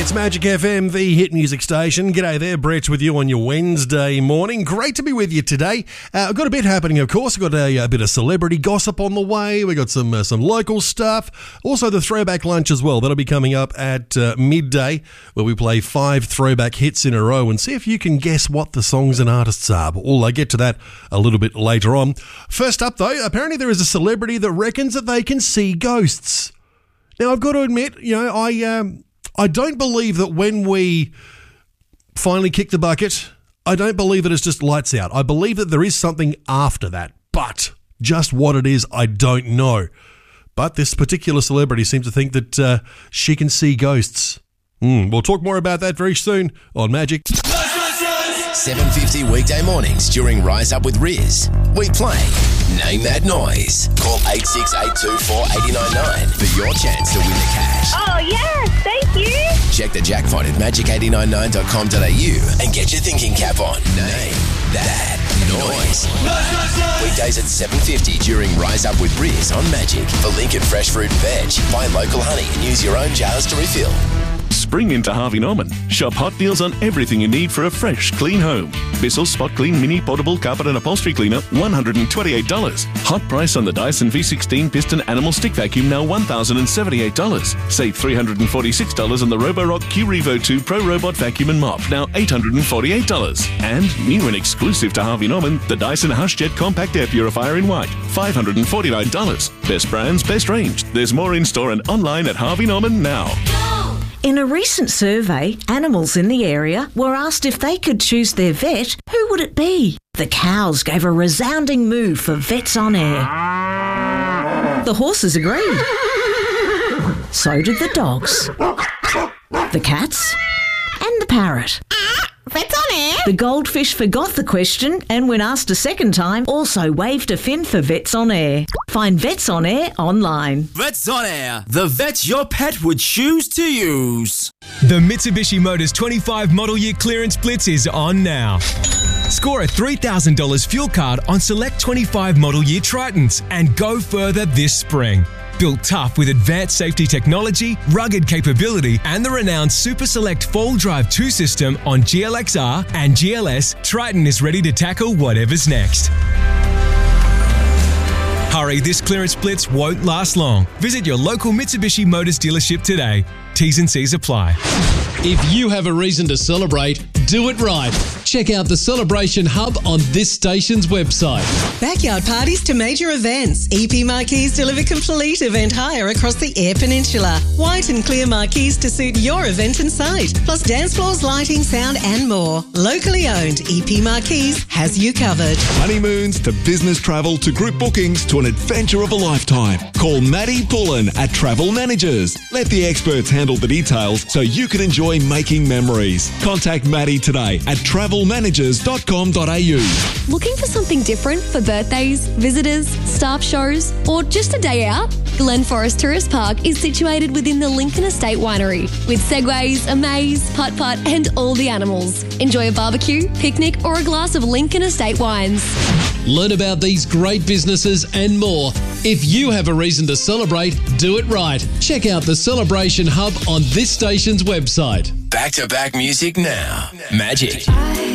It's Magic FM, the hit music station. G'day there, Brett with you on your Wednesday morning. Great to be with you today. I've got a bit happening, of course. I've got a bit of celebrity gossip on the way. We've got some local stuff. Also the throwback lunch as well. That'll be coming up at midday, where we play 5 throwback hits in a row and see if you can guess what the songs and artists are. But we'll get to that a little bit later on. First up, though, apparently there is a celebrity that reckons that they can see ghosts. Now, I've got to admit, I don't believe that when we finally kick the bucket, I don't believe that it's just lights out. I believe that there is something after that, but just what it is, I don't know. But this particular celebrity seems to think that she can see ghosts. We'll talk more about that very soon on Magic. 7:50 weekday mornings during Rise Up with Riz. We play Name That Noise. Call 86824899 for your chance to win the cash. Oh, yes, thank you. Check the jackpot at magic899.com.au and get your thinking cap on. Name That Noise. Weekdays at 7:50 during Rise Up with Riz on Magic. For Lincoln Fresh Fruit and Veg, buy local honey and use your own jars to refill. Spring into Harvey Norman. Shop hot deals on everything you need for a fresh, clean home. Bissell Spot Clean Mini Portable Carpet and Upholstery Cleaner, $128. Hot price on the Dyson V16 Piston Animal Stick Vacuum, now $1,078. Save $346 on the Roborock Q-Revo 2 Pro Robot Vacuum and Mop, now $848. And new and exclusive to Harvey Norman, the Dyson HushJet Compact Air Purifier in white, $549. Best brands, best range. There's more in store and online at Harvey Norman now. In a recent survey, animals in the area were asked if they could choose their vet, who would it be? The cows gave a resounding moo for Vets on Air. The horses agreed. So did the dogs, the cats, and the parrot. Vets on Air? The goldfish forgot the question and when asked a second time, also waved a fin for Vets on Air. Find Vets on Air online. Vets on Air, the vets your pet would choose to use. The Mitsubishi Motors 25 Model Year Clearance Blitz is on now. Score a $3,000 fuel card on select 25 Model Year Tritons and go further this spring. Built tough with advanced safety technology, rugged capability, and the renowned Super Select 4-Drive 2 system on GLXR and GLS, Triton is ready to tackle whatever's next. Hurry, this clearance blitz won't last long. Visit your local Mitsubishi Motors dealership today. T's and C's apply. If you have a reason to celebrate, do it right. Check out the Celebration Hub on this station's website. Backyard parties to major events. EP Marquees deliver complete event hire across the Eyre Peninsula. White and clear marquees to suit your event and site. Plus dance floors, lighting, sound and more. Locally owned, EP Marquees has you covered. Honeymoons to business travel to group bookings to an adventure of a lifetime. Call Maddie Pullen at Travel Managers. Let the experts handle the details so you can enjoy making memories. Contact Maddie today at travelmanagers.com.au. Looking for something different for birthdays, visitors, staff shows, or just a day out? Glen Forest Tourist Park is situated within the Lincoln Estate Winery with segways, a maze, putt-putt and all the animals. Enjoy a barbecue, picnic or a glass of Lincoln Estate wines. Learn about these great businesses and more. If you have a reason to celebrate, do it right. Check out the Celebration Hub on this station's website. Back-to-back music now. Magic.